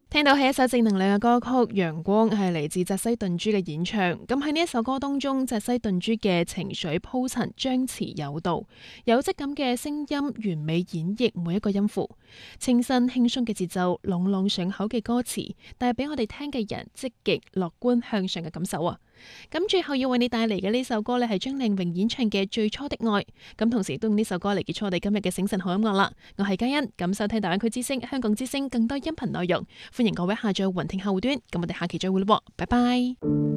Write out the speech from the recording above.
聽到係一首正能量嘅歌曲《陽光》，係嚟自澤西頓珠嘅演唱。咁喺呢一首歌當中，澤西頓珠嘅情緒鋪陳張弛有度，有質感嘅聲音完美演繹每一個音符，清新輕鬆嘅節奏，朗朗上口嘅歌詞，帶俾我哋聽嘅人積極樂觀向上嘅感受啊！咁最後要為你帶嚟嘅呢首歌呢，係張靚穎演唱嘅《最初的愛》。咁同時都用呢首歌嚟結束我哋今日嘅醒晨好音樂啦。我係嘉欣，咁收聽大灣區之聲、香港之聲更多音頻內容，歡迎各位下載雲聽客戶端。咁我哋下期再會咯，拜拜。